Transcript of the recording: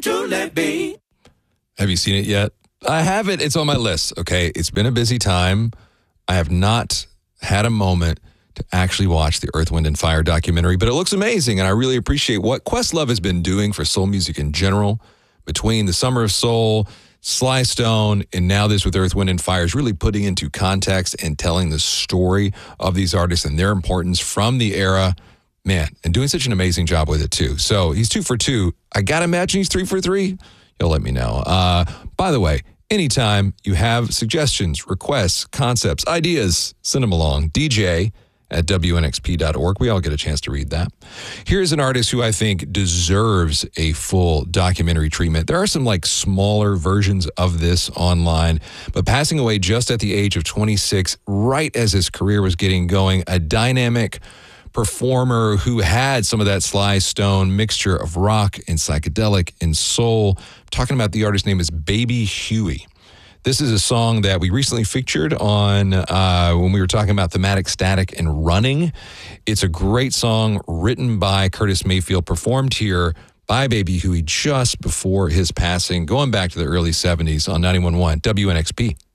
Have you seen it yet? I haven't. It's on my list, okay? It's been a busy time. I have not had a moment to actually watch the Earth, Wind, and Fire documentary, but it looks amazing, and I really appreciate what Questlove has been doing for soul music in general. Between the Summer of Soul, Sly Stone, and now this with Earth, Wind, and Fire is really putting into context and telling the story of these artists and their importance from the era. Man, and doing such an amazing job with it, too. So he's 2 for 2. I got to imagine he's 3 for 3. You'll let me know. By the way, anytime you have suggestions, requests, concepts, ideas, send them along. DJ@WNXP.org. We all get a chance to read that. Here's an artist who I think deserves a full documentary treatment. There are some smaller versions of this online, but passing away just at the age of 26, right as his career was getting going, a dynamic performer who had some of that Sly Stone mixture of rock and psychedelic and soul. I'm talking about the artist's name is Baby Huey. This is a song that we recently featured on when we were talking about thematic static and running. It's a great song written by Curtis Mayfield, performed here by Baby Huey just before his passing, going back to the early 70s on 91.1 WNXP.